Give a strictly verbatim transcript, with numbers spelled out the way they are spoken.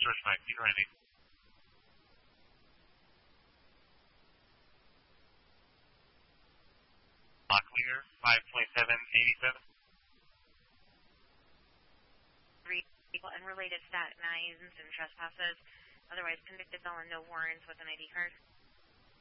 George nineteen, Randy. Locklear, five twenty-seven eighty-seven. Three people and related stat nines and trespasses, otherwise convicted felon, no warrants with an I D card.